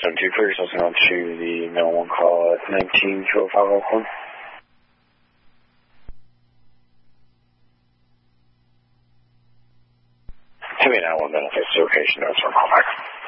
772, clear yourself on to the 911 call at 19-205 Oakland. To me, 911 benefits location, notes for callback.